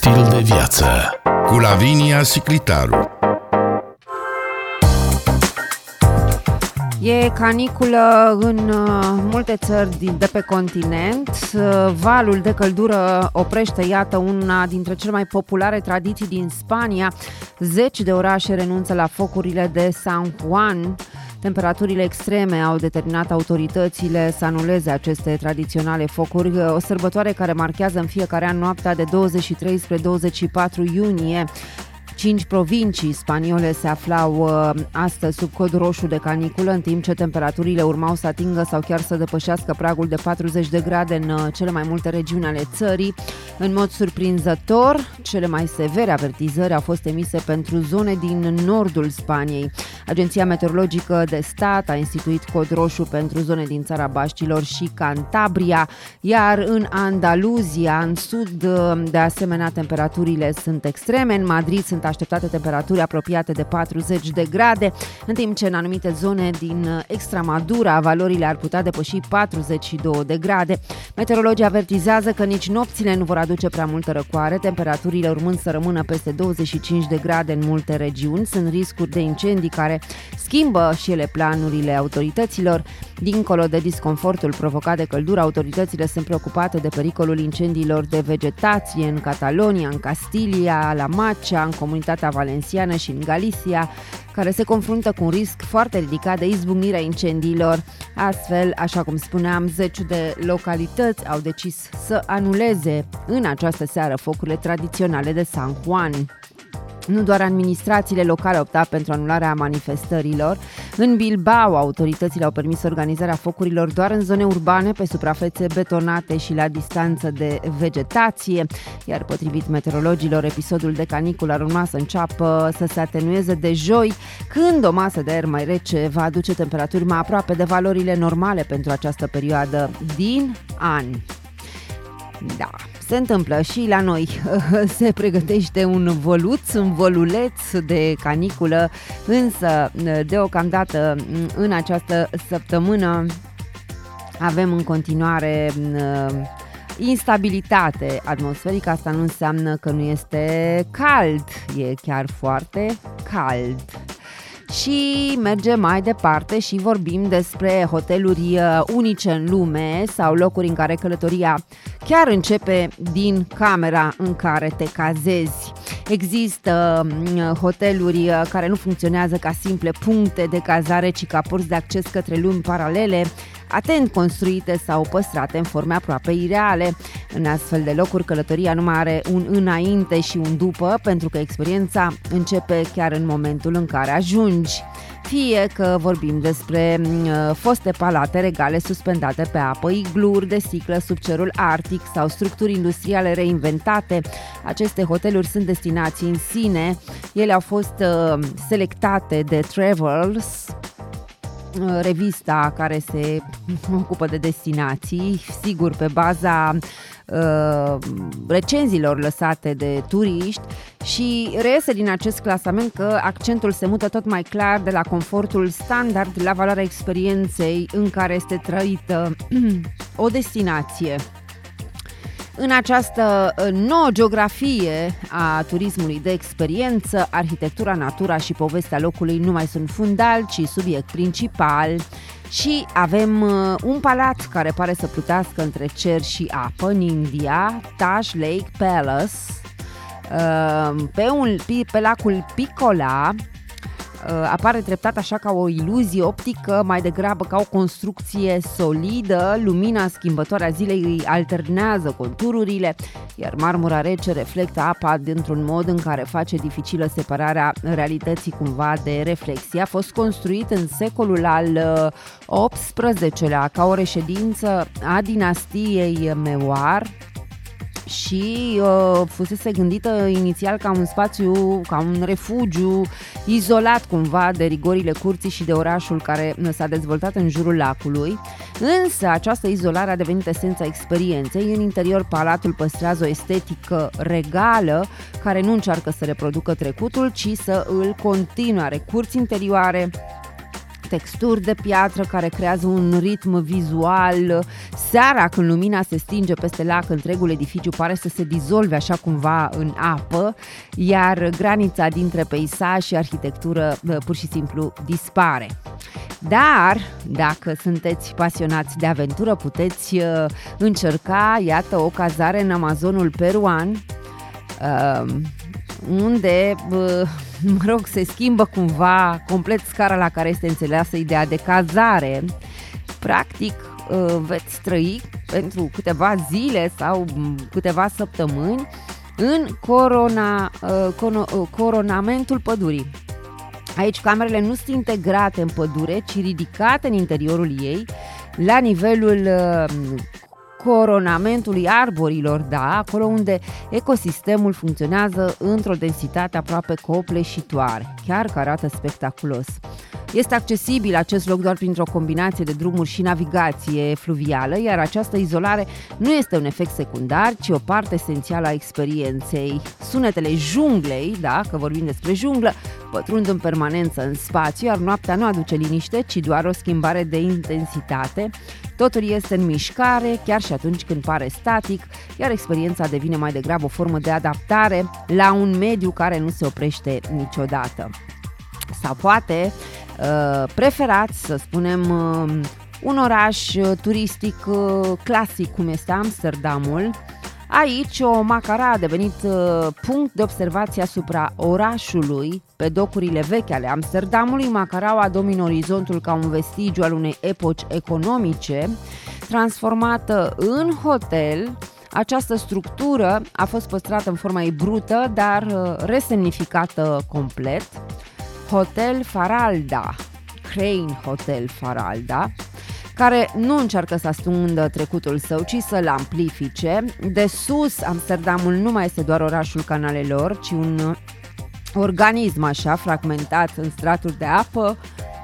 stil de viață cu Lavinia Siclitaru. E caniculă în multe țări de pe continent. Valul de căldură oprește, iată, una dintre cele mai populare tradiții din Spania. Zeci de orașe renunță la focurile de San Juan. Temperaturile extreme au determinat autoritățile să anuleze aceste tradiționale focuri, o sărbătoare care marchează în fiecare an noaptea de 23 spre 24 iunie. 5 provincii spaniole se aflau astăzi sub cod roșu de caniculă, în timp ce temperaturile urmau să atingă sau chiar să depășească pragul de 40 de grade în cele mai multe regiuni ale țării. În mod surprinzător, cele mai severe avertizări au fost emise pentru zone din nordul Spaniei. Agenția Meteorologică de Stat a instituit cod roșu pentru zone din țara Baștilor și Cantabria, iar în Andaluzia, în sud, de asemenea, temperaturile sunt extreme. În Madrid sunt așteptate temperaturi apropiate de 40 de grade, în timp ce în anumite zone din Extremadura valorile ar putea depăși 42 de grade. Meteorologii avertizează că nici nopțile nu vor aduce prea multă răcoare, temperaturile urmând să rămână peste 25 de grade în multe regiuni. Sunt riscuri de incendii care schimbă și ele planurile autorităților. Dincolo de disconfortul provocat de căldură, autoritățile sunt preocupate de pericolul incendiilor de vegetație în Catalonia, în Castilia, La Mancha, în Comunitatea Valenciană și în Galicia, care se confruntă cu un risc foarte ridicat de izbucnirea incendiilor. Astfel, așa cum spuneam, zeci de localități au decis să anuleze în această seară focurile tradiționale de San Juan. Nu doar administrațiile locale au optat pentru anularea manifestărilor. În Bilbao, autoritățile au permis organizarea focurilor doar în zone urbane, pe suprafețe betonate și la distanță de vegetație, iar potrivit meteorologilor, episodul de caniculă ar urma să înceapă să se atenueze de joi, când o masă de aer mai rece va aduce temperaturi mai aproape de valorile normale pentru această perioadă din an. Da, se întâmplă și la noi. Se pregătește un voluleț de caniculă, însă deocamdată în această săptămână avem în continuare instabilitate atmosferică. Asta nu înseamnă că nu este cald, e chiar foarte cald. Și mergem mai departe și vorbim despre hoteluri unice în lume sau locuri în care călătoria chiar începe din camera în care te cazezi. Există hoteluri care nu funcționează ca simple puncte de cazare, ci ca porți de acces către lumi paralele, atent construite sau păstrate în forme aproape ireale. În astfel de locuri, călătoria nu mai are un înainte și un după, pentru că experiența începe chiar în momentul în care ajungi. Fie că vorbim despre foste palate regale suspendate pe apă, igluri de sticlă sub cerul arctic sau structuri industriale reinventate, aceste hoteluri sunt destinații în sine. Ele au fost selectate de Travels, revista care se ocupă de destinații, sigur pe baza recenziilor lăsate de turiști, și reiese din acest clasament că accentul se mută tot mai clar de la confortul standard la valoarea experienței în care este trăită o destinație. În această nouă geografie a turismului de experiență, arhitectura, natura și povestea locului nu mai sunt fundal, ci subiect principal. Și avem un palat care pare să plutească între cer și apă în India, Taj Lake Palace, pe lacul Picola. Apare treptat așa ca o iluzie optică, mai degrabă ca o construcție solidă. Lumina schimbătoare a zilei îi alternează contururile, iar marmura rece reflectă apa dintr-un mod în care face dificilă separarea realității cumva de reflexie. A fost construit în secolul al XVIII-lea ca o reședință a dinastiei Mewar și fusese gândită inițial ca un spațiu, ca un refugiu izolat cumva de rigorile curții și de orașul care s-a dezvoltat în jurul lacului. Însă această izolare a devenit esența experienței. În interior, palatul păstrează o estetică regală care nu încearcă să reproducă trecutul, ci să îl continue. Are curți interioare, texturi de piatră care creează un ritm vizual. Seara, când lumina se stinge peste lac, întregul edificiu pare să se dizolve așa cumva în apă, iar granița dintre peisaj și arhitectură pur și simplu dispare. Dar, dacă sunteți pasionați de aventură, puteți încerca, iată, o cazare în Amazonul peruan, unde, se schimbă cumva complet scara la care este înțeleasă ideea de cazare. Practic, veți trăi pentru câteva zile sau câteva săptămâni în coronamentul pădurii. Aici camerele nu sunt integrate în pădure, ci ridicate în interiorul ei, la nivelul coronamentului arborilor, da, acolo unde ecosistemul funcționează într-o densitate aproape copleșitoare. Chiar că arată spectaculos. Este accesibil acest loc doar printr-o combinație de drumuri și navigație fluvială, iar această izolare nu este un efect secundar, ci o parte esențială a experienței. Sunetele junglei, da, că vorbim despre junglă, pătrund în permanență în spațiu, iar noaptea nu aduce liniște, ci doar o schimbare de intensitate. Totul este în mișcare, chiar și atunci când pare static, iar experiența devine mai degrabă o formă de adaptare la un mediu care nu se oprește niciodată. Sau poate preferați, să spunem, un oraș turistic clasic, cum este Amsterdamul. Aici o macara a devenit punct de observație asupra orașului. Pe docurile vechi ale Amsterdamului, macaraua domină orizontul ca un vestigiu al unei epoci economice. Transformată în hotel, această structură a fost păstrată în forma ei brută, dar resemnificată complet. Hotel Faralda, Crane Hotel Faralda, care nu încearcă să ascundă trecutul său, ci să-l amplifice. De sus, Amsterdamul nu mai este doar orașul canalelor, ci un organism așa fragmentat în straturi de apă,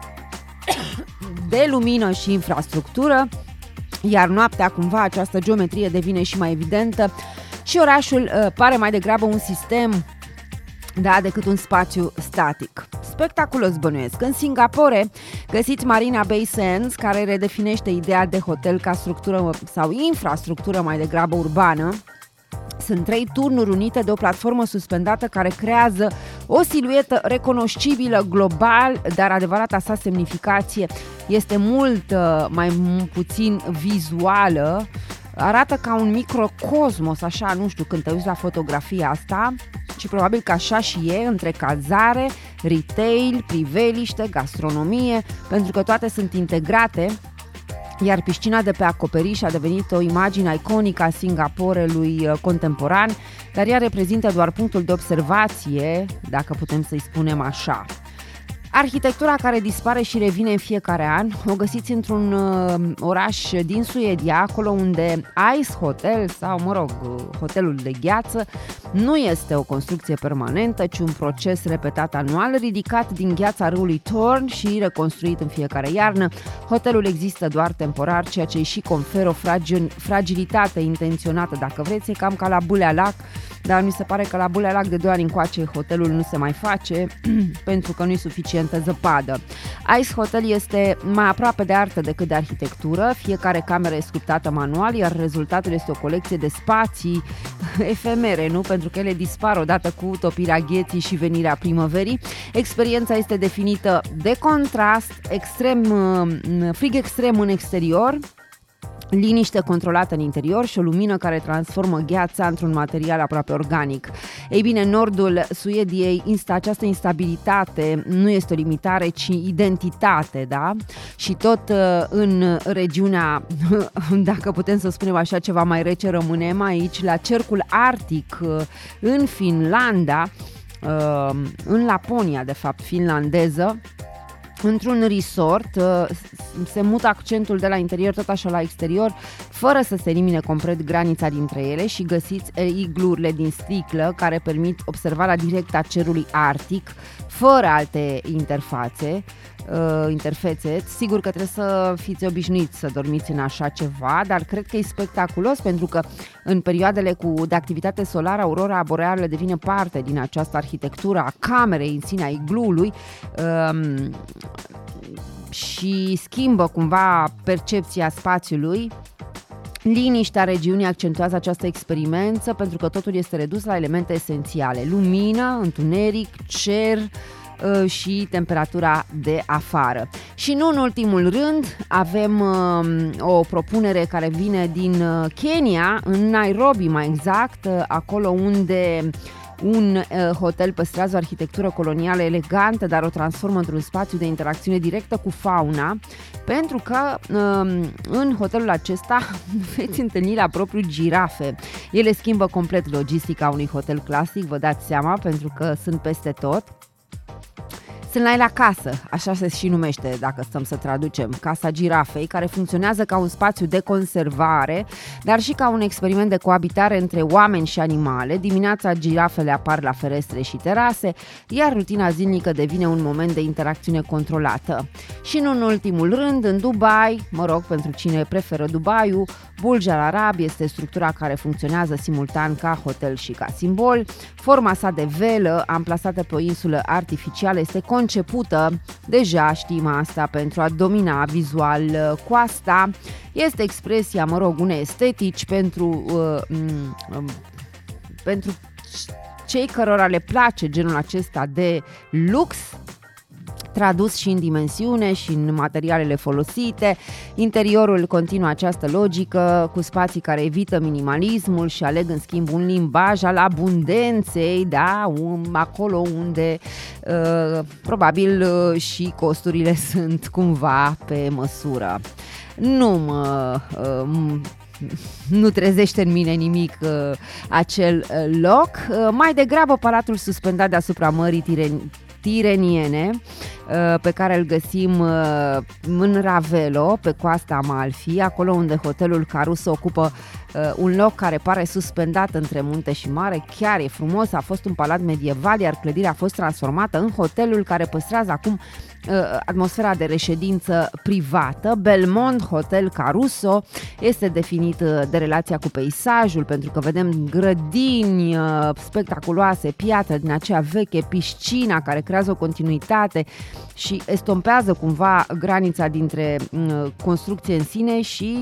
de lumină și infrastructură, iar noaptea cumva această geometrie devine și mai evidentă și orașul pare mai degrabă un sistem, da, decât un spațiu static. Spectaculos, bănuiesc. În Singapore găsiți Marina Bay Sands, care redefinește ideea de hotel ca structură sau infrastructură mai degrabă urbană. Sunt 3 turnuri unite de o platformă suspendată care creează o siluetă recunoscibilă global, dar adevărata sa semnificație este mult mai puțin vizuală. Arată ca un microcosmos, așa, nu știu, când te uiți la fotografia asta, și probabil că așa și e, între cazare, retail, priveliște, gastronomie, pentru că toate sunt integrate, iar piscina de pe acoperiș a devenit o imagine iconică a Singaporelui contemporan, dar ea reprezintă doar punctul de observație, dacă putem să-i spunem așa. Arhitectura care dispare și revine în fiecare an o găsiți într-un oraș din Suedia, acolo unde Ice Hotel sau, hotelul de gheață nu este o construcție permanentă, ci un proces repetat anual, ridicat din gheața râului Torn și reconstruit în fiecare iarnă. Hotelul există doar temporar, ceea ce îi și conferă o fragilitate intenționată, dacă vreți, e cam ca la Bulea Lac, dar mi se pare că la Bulea Lac de 2 ani încoace hotelul nu se mai face pentru că nu e suficientă zăpadă. Ice Hotel este mai aproape de artă decât de arhitectură, fiecare cameră e sculptată manual, iar rezultatul este o colecție de spații efemere, nu? Pentru că ele dispar odată cu topirea gheții și venirea primăverii. Experiența este definită de contrast, frig extrem în exterior, liniște controlată în interior și o lumină care transformă gheața într-un material aproape organic. Ei bine, în nordul Suediei această instabilitate nu este o limitare, ci identitate, da? Și tot în regiunea, dacă putem să spunem așa, ceva mai rece, rămânem aici, la cercul arctic, în Finlanda, în Laponia, de fapt, finlandeză. Într-un resort se mută accentul de la interior tot așa la exterior, fără să se elimine complet granița dintre ele, și găsiți iglurile din sticlă care permit observarea directă a cerului arctic, fără alte interfețe. Sigur că trebuie să fiți obișnuiți să dormiți în așa ceva, dar cred că e spectaculos pentru că în perioadele de activitate solară, aurora boreală devine parte din această arhitectură a camerei în sine, a igluului. și schimbă cumva percepția spațiului. Liniștea regiunii accentuează această experiență pentru că totul este redus la elemente esențiale: lumină, întuneric, cer și temperatura de afară. Și nu în ultimul rând avem o propunere care vine din Kenya, în Nairobi mai exact, acolo unde un hotel păstrează o arhitectură colonială elegantă, dar o transformă într-un spațiu de interacțiune directă cu fauna, pentru că în hotelul acesta veți întâlni la propriu girafe. Ele schimbă complet logistica unui hotel clasic, vă dați seama, pentru că sunt peste tot. Sunt la casă, așa se și numește dacă stăm să traducem, Casa Girafei, care funcționează ca un spațiu de conservare, dar și ca un experiment de coabitare între oameni și animale. Dimineața girafele apar la ferestre și terase, iar rutina zilnică devine un moment de interacțiune controlată. Și nu în ultimul rând, în Dubai, pentru cine preferă Dubaiul, Burj Al Arab este structura care funcționează simultan ca hotel și ca simbol. Forma sa de velă, amplasată pe o insulă artificială, este concepută, deja știm asta, pentru a domina vizual coasta. Este expresia, unei estetici pentru cei cărora le place genul acesta de lux, tradus și în dimensiune și în materialele folosite. Interiorul continuă această logică, cu spații care evită minimalismul și aleg în schimb un limbaj al abundenței, da, acolo unde probabil și costurile sunt cumva pe măsură. Nu trezește în mine nimic acel loc, mai degrabă palatul suspendat deasupra Mării Tireniene, pe care îl găsim în Ravello, pe coasta Amalfi, acolo unde hotelul Caruso ocupă un loc care pare suspendat între munte și mare. Chiar e frumos, a fost un palat medieval, iar clădirea a fost transformată în hotelul care păstrează acum atmosfera de reședință privată. Belmont Hotel Caruso este definit de relația cu peisajul, pentru că vedem grădini spectaculoase, piatră din aceea veche, piscina care creează o continuitate și estompează cumva granița dintre construcție în sine și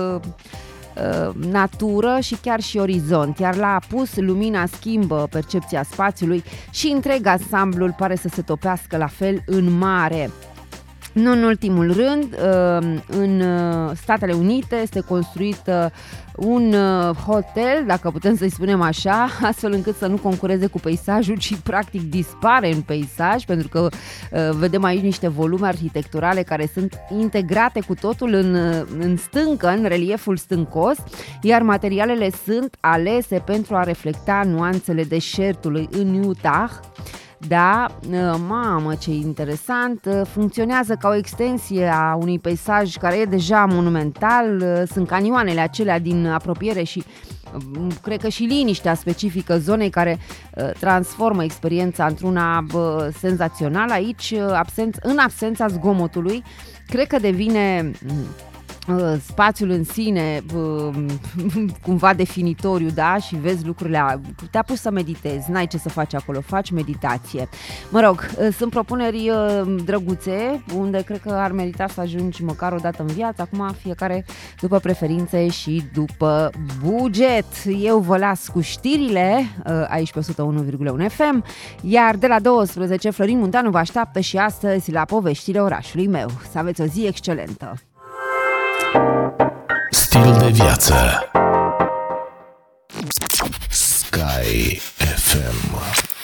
natură și chiar și orizont. Iar la apus, lumina schimbă percepția spațiului și întreg ansamblul pare să se topească la fel în mare. Nu în ultimul rând, în Statele Unite este construit un hotel, dacă putem să-i spunem așa, astfel încât să nu concureze cu peisajul, ci practic dispare în peisaj, pentru că vedem aici niște volume arhitecturale care sunt integrate cu totul în stâncă, în relieful stâncos, iar materialele sunt alese pentru a reflecta nuanțele deșertului în Utah. Da, mamă, ce interesant, funcționează ca o extensie a unui peisaj care e deja monumental, sunt canioanele acelea din apropiere și cred că și liniștea specifică zonei care transformă experiența într-una senzațională. Aici, în absența zgomotului, cred că devine spațiul în sine cumva definitoriu, da? Și vezi lucrurile, te-a pus să meditezi, n-ai ce să faci acolo, faci meditație. Sunt propuneri drăguțe, unde cred că ar merita să ajungi măcar o dată în viață. Acum fiecare după preferințe și după buget. Eu vă las cu știrile aici pe 101,1 FM, iar de la 12 Florin Munteanu vă așteaptă și astăzi la poveștile orașului meu. Să aveți o zi excelentă! Stil de viață. Sky FM.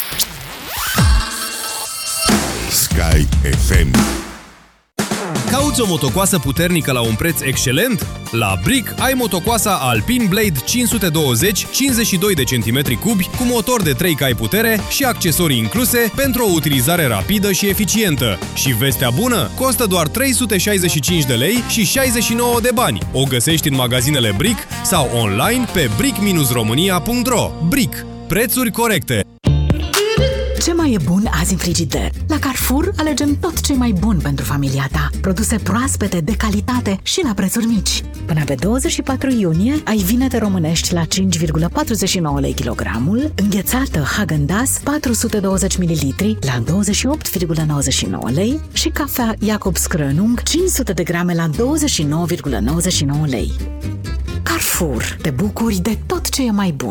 Sky FM. Cauți o motocoasă puternică la un preț excelent? La Brick ai motocoasa Alpine Blade 520 52 de centimetri cubi cu motor de 3 cai putere și accesorii incluse pentru o utilizare rapidă și eficientă. Și vestea bună? Costă doar 365 de lei și 69 de bani. O găsești în magazinele Brick sau online pe brick-romania.ro. Brick. Prețuri corecte. Ce mai mai e bun azi în frigider? La Carrefour alegem tot ce e mai bun pentru familia ta. Produse proaspete, de calitate și la prețuri mici. Până pe 24 iunie ai vinete românești la 5,49 lei kilogramul, înghețată Häagen-Dazs 420 ml la 28,99 lei și cafea Jacobs Krönung 500 de grame la 29,99 lei. Carrefour. Te bucuri de tot ce e mai bun.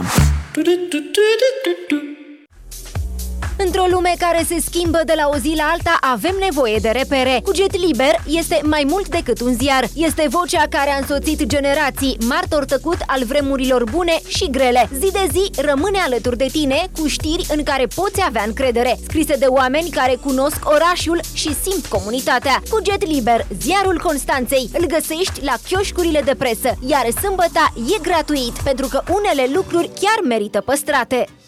Într-o lume care se schimbă de la o zi la alta, avem nevoie de repere. Cuget Liber este mai mult decât un ziar. Este vocea care a însoțit generații, martor tăcut al vremurilor bune și grele. Zi de zi rămâne alături de tine cu știri în care poți avea încredere, scrise de oameni care cunosc orașul și simt comunitatea. Cuget Liber, ziarul Constanței, îl găsești la chioșcurile de presă, iar sâmbăta e gratuit, pentru că unele lucruri chiar merită păstrate.